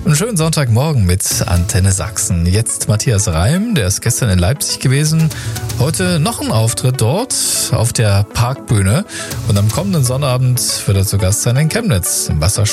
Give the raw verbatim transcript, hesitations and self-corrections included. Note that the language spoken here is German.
Einen schönen Sonntagmorgen mit Antenne Sachsen. Jetzt Matthias Reim, der ist gestern in Leipzig gewesen. Heute noch ein Auftritt dort auf der Parkbühne. Und am kommenden Sonnabend wird er zu Gast sein in Chemnitz im Wasserspiel.